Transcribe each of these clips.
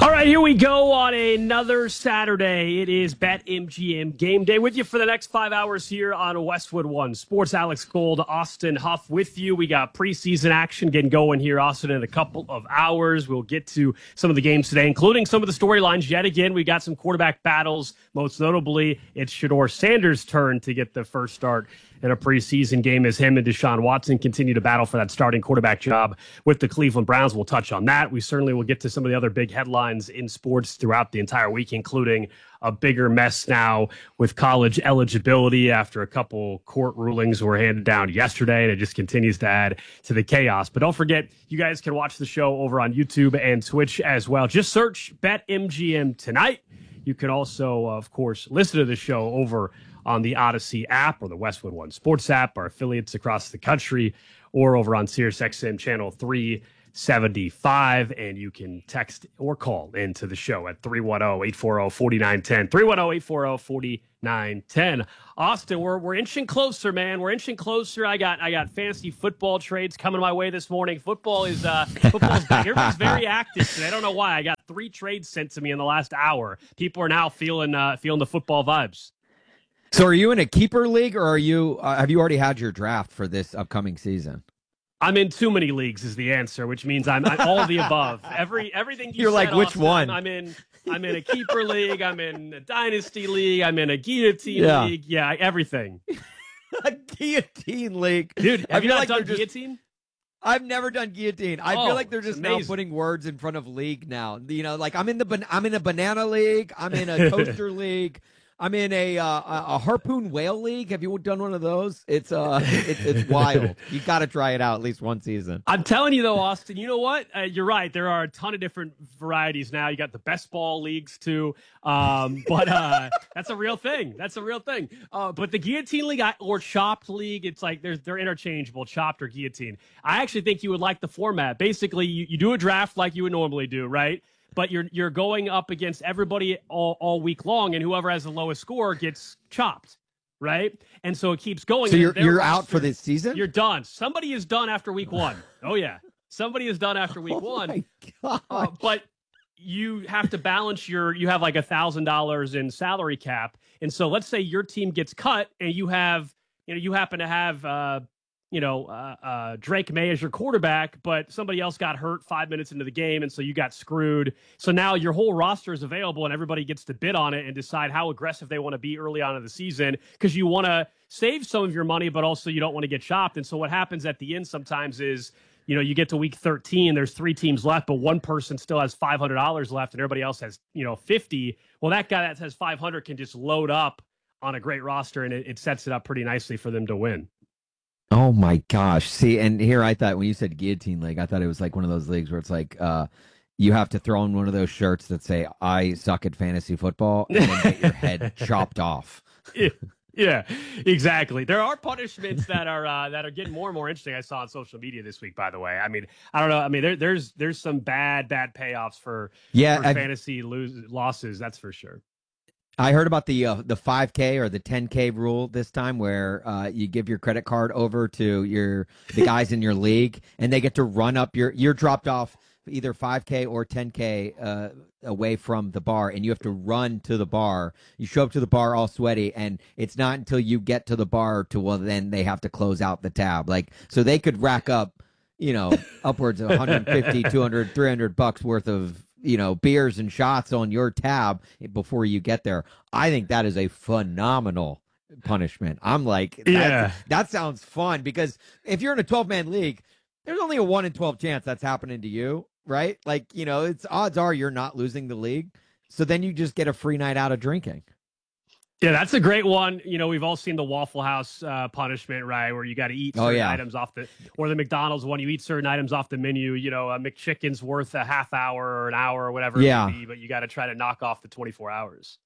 All right, here we go on another Saturday. It is BetMGM Game Day with you for the next 5 hours here on Westwood One Sports. Alex Gold, Austin Huff with you. We got preseason action getting going here, Austin, in a couple of hours. We'll get to some of the games today, including some of the storylines yet again. We got some quarterback battles. Most notably, it's Shedeur Sanders' turn to get the first start in a preseason game as him and Deshaun Watson continue to battle for that starting quarterback job with the Cleveland Browns. We'll touch on that. We certainly will get to some of the other big headlines in sports throughout the entire week, including a bigger mess now with college eligibility after a couple court rulings were handed down yesterday, and it just continues to add to the chaos. But don't forget, you guys can watch the show over on YouTube and Twitch as well. Just search BetMGM tonight. You can also, of course, listen to the show over on the Odyssey app or the Westwood One Sports app, our affiliates across the country, or over on SiriusXM channel 375. And you can text or call into the show at 310-840-4910. 310-840-4910. Austin, we're inching closer, man. We're inching closer. I got fantasy football trades coming my way this morning. Football's back. Everybody's very active today. I don't know why. I got 3 trades sent to me in the last hour. People are now feeling the football vibes. So are you in a keeper league, or are you have you already had your draft for this upcoming season? I'm in too many leagues is the answer, which means I'm all of the above. Everything You're said, like, which Austin, one? I'm in a keeper league. I'm in a dynasty league. I'm in a guillotine league. Yeah, everything. A guillotine league, dude. Have you not done guillotine? I've never done guillotine. I feel like they're just now amazing. putting words in front of league now. You know, like I'm in a banana league. I'm in a toaster league. I'm in a harpoon whale league. Have you done one of those? It's wild. You got to try it out at least one season. I'm telling you though, Austin. You know what? You're right. There are a ton of different varieties now. You got the best ball leagues too. But that's a real thing. That's a real thing. But the guillotine league or chopped league, it's like they're interchangeable, chopped or guillotine. I actually think you would like the format. Basically, you do a draft like you would normally do, right? But you're going up against everybody all week long, and whoever has the lowest score gets chopped, right? And so it keeps going. So you're out for this season? You're done. Somebody is done after week 1. Oh, yeah. Somebody is done after week 1. My God. But you have to balance you have like $1,000 in salary cap. And so let's say your team gets cut and you happen to have Drake May as your quarterback, but somebody else got hurt 5 minutes into the game, and so you got screwed. So now your whole roster is available, and everybody gets to bid on it and decide how aggressive they want to be early on in the season because you want to save some of your money, but also you don't want to get chopped. And so what happens at the end sometimes is, you get to week 13, there's 3 teams left, but one person still has $500 left, and everybody else has, 50. Well, that guy that has 500 can just load up on a great roster, and it sets it up pretty nicely for them to win. Oh my gosh. See, and here I thought when you said guillotine league, I thought it was like one of those leagues where it's like you have to throw in one of those shirts that say I suck at fantasy football and then get your head chopped off. Yeah, exactly. There are punishments that are getting more and more interesting. I saw on social media this week, by the way. I mean, I don't know. I mean, there's some bad payoffs for fantasy losses. That's for sure. I heard about the 5K or the 10K rule this time, where you give your credit card over to the guys in your league, and they get to run up you're dropped off either 5K or 10K away from the bar, and you have to run to the bar. You show up to the bar all sweaty, and it's not until you get to the bar then they have to close out the tab. Like, so they could rack up, upwards of 150, 200, $300 worth of beers and shots on your tab before you get there. I think that is a phenomenal punishment. I'm like, that sounds fun, because if you're in a 12-man league, there's only a 1 in 12 chance that's happening to you, right? Like, it's odds are you're not losing the league. So then you just get a free night out of drinking. Yeah, that's a great one. We've all seen the Waffle House punishment, right? Where you got to eat certain items or the McDonald's one, you eat certain items off the menu. A McChicken's worth a half hour or an hour or whatever it may be, but you got to try to knock off the 24 hours.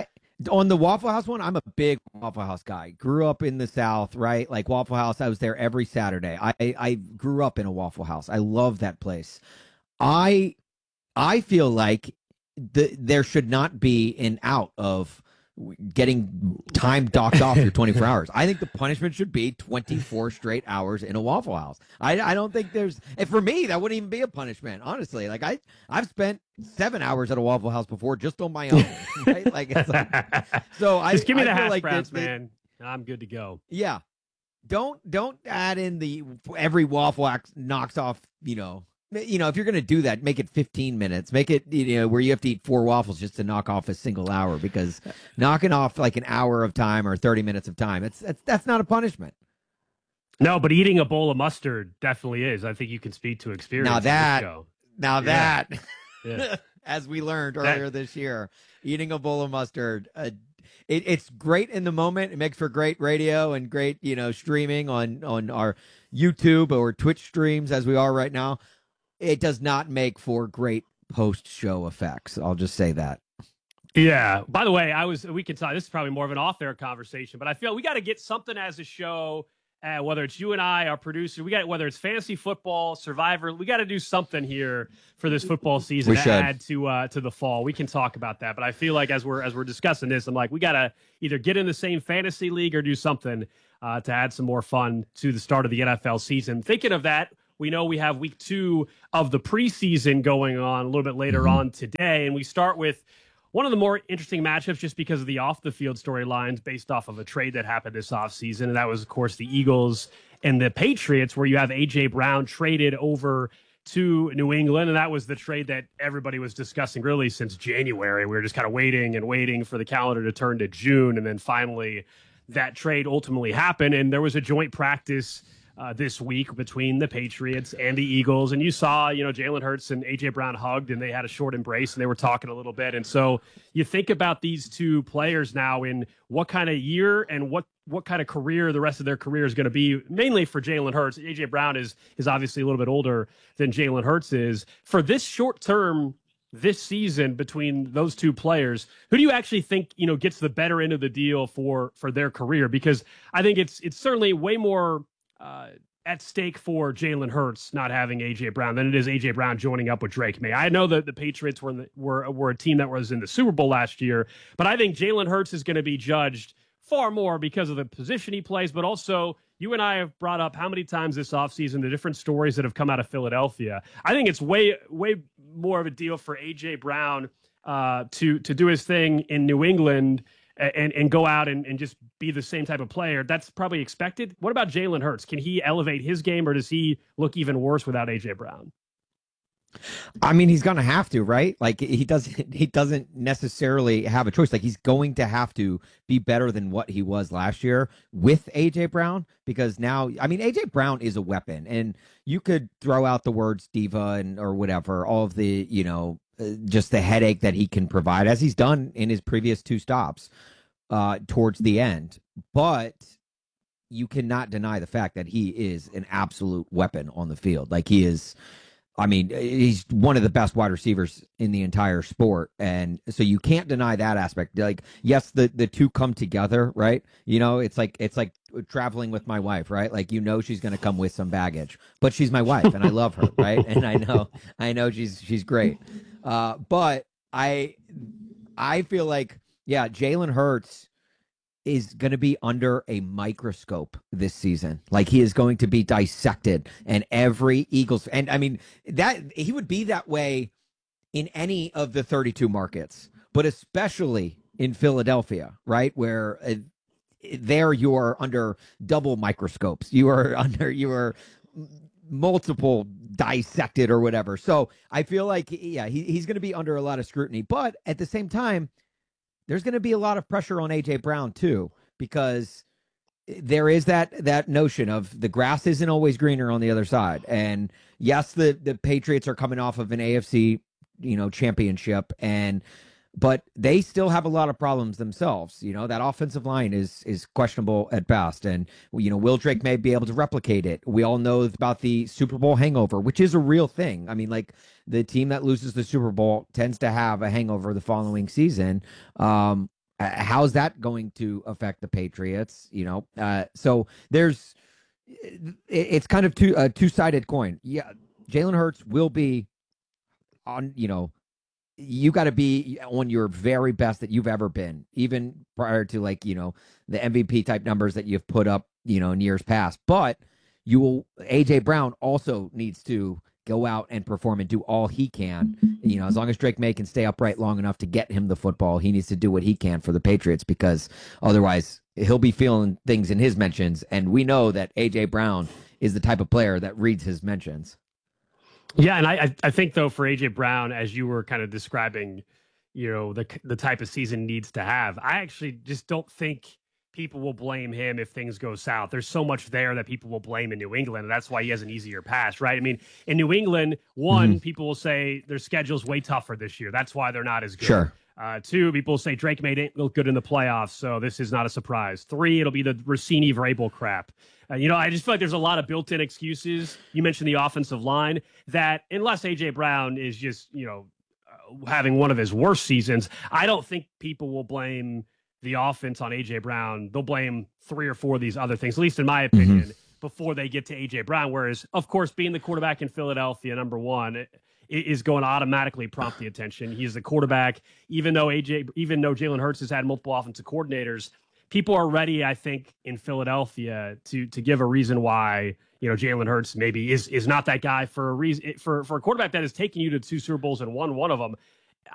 On the Waffle House one, I'm a big Waffle House guy. Grew up in the South, right? Like Waffle House, I was there every Saturday. I grew up in a Waffle House. I love that place. I feel like there should not be an out of getting time docked off your 24 hours. I think the punishment should be 24 straight hours in a Waffle House. I don't think there's, and for me, that wouldn't even be a punishment, honestly. Like I've spent 7 hours at a Waffle House before just on my own, right? Like, it's like, so just give me the feel hash like browns, man. I'm good to go. Yeah. Don't add in the every Waffle House knocks off, if you're going to do that, make it 15 minutes. Make it, where you have to eat 4 waffles just to knock off a single hour, because knocking off like an hour of time or 30 minutes of time, that's not a punishment. No, but eating a bowl of mustard definitely is. I think you can speak to experience. That, as we learned earlier this year, eating a bowl of mustard, it's great in the moment. It makes for great radio and great, streaming on our YouTube or Twitch streams as we are right now. It does not make for great post-show effects. I'll just say that. Yeah. By the way, we can talk. This is probably more of an off-air conversation, but I feel we got to get something as a show. Whether it's you and I, our producer, whether it's fantasy football, Survivor, we got to do something here for this football season add to the fall. We can talk about that, but I feel like as we're discussing this, I'm like, we got to either get in the same fantasy league or do something to add some more fun to the start of the NFL season. Thinking of that, we know we have week 2 of the preseason going on a little bit later on today, and we start with one of the more interesting matchups just because of the off-the-field storylines based off of a trade that happened this offseason, and that was, of course, the Eagles and the Patriots, where you have A.J. Brown traded over to New England, and that was the trade that everybody was discussing really since January. We were just kind of waiting for the calendar to turn to June, and then finally that trade ultimately happened, and there was a joint practice this week between the Patriots and the Eagles. And you saw, Jalen Hurts and A.J. Brown hugged, and they had a short embrace, and they were talking a little bit. And so you think about these two players now in what kind of year and what kind of career the rest of their career is going to be, mainly for Jalen Hurts. A.J. Brown is obviously a little bit older than Jalen Hurts is. For this short term, this season between those two players, who do you actually think, gets the better end of the deal for their career? Because I think it's certainly way more at stake for Jalen Hurts not having A.J. Brown than it is A.J. Brown joining up with Drake May. I know that the Patriots were a team that was in the Super Bowl last year, but I think Jalen Hurts is going to be judged far more because of the position he plays, but also you and I have brought up how many times this offseason the different stories that have come out of Philadelphia. I think it's way more of a deal for A.J. Brown to do his thing in New England and go out and just be the same type of player. That's probably expected. What about Jalen Hurts? Can he elevate his game, or does he look even worse without A.J. Brown? I mean, he's going to have to, right? Like he doesn't necessarily have a choice. Like he's going to have to be better than what he was last year with A.J. Brown, because now, I mean, A.J. Brown is a weapon, and you could throw out the words diva or whatever, all of the, just the headache that he can provide, as he's done in his previous 2 stops towards the end. But you cannot deny the fact that he is an absolute weapon on the field. Like he is, I mean, he's one of the best wide receivers in the entire sport. And so you can't deny that aspect. Like, yes, the two come together, right? It's like traveling with my wife, right? Like, she's going to come with some baggage, but she's my wife and I love her, right? And I know she's great. But I feel like, yeah, Jalen Hurts is going to be under a microscope this season. Like he is going to be dissected, and every Eagles, and I mean that he would be that way in any of the 32 markets, but especially in Philadelphia, right? Where there you are under double microscopes. You are multiple dissected or whatever. So I feel like, yeah, he's going to be under a lot of scrutiny, but at the same time, there's going to be a lot of pressure on A.J. Brown, too, because there is that notion of the grass isn't always greener on the other side. And yes, the Patriots are coming off of an AFC, championship, but they still have a lot of problems themselves. That offensive line is questionable at best. And, will Drake May be able to replicate it? We all know about the Super Bowl hangover, which is a real thing. I mean, like the team that loses the Super Bowl tends to have a hangover the following season. How's that going to affect the Patriots? So it's kind of a two-sided coin. Yeah, Jalen Hurts will be on, you got to be on your very best that you've ever been, even prior to like, the MVP type numbers that you've put up, in years past. But AJ Brown also needs to go out and perform and do all he can. As long as Drake May can stay upright long enough to get him the football, he needs to do what he can for the Patriots, because otherwise he'll be feeling things in his mentions. And we know that AJ Brown is the type of player that reads his mentions. Yeah, and I think though for AJ Brown, as you were kind of describing, the type of season he needs to have, I actually just don't think people will blame him if things go south. There's so much there that people will blame in New England, and that's why he has an easier pass, right? I mean, in New England, one, people will say their schedule's way tougher this year. That's why they're not as good. Sure. Two, people will say Drake May didn't look good in the playoffs, so this is not a surprise. Three, it'll be the Rossini Vrabel crap. I just feel like there's a lot of built-in excuses. You mentioned the offensive line, that unless A.J. Brown is just, having one of his worst seasons, I don't think people will blame the offense on A.J. Brown. They'll blame 3 or 4 of these other things, at least in my opinion, before they get to A.J. Brown. Whereas, of course, being the quarterback in Philadelphia, number one, it is going to automatically prompt the attention. He's the quarterback, even though Jalen Hurts has had multiple offensive coordinators. People are ready, I think, in Philadelphia to give a reason why Jalen Hurts maybe is not that guy for a reason, for a quarterback that has taken you to 2 Super Bowls and won one of them.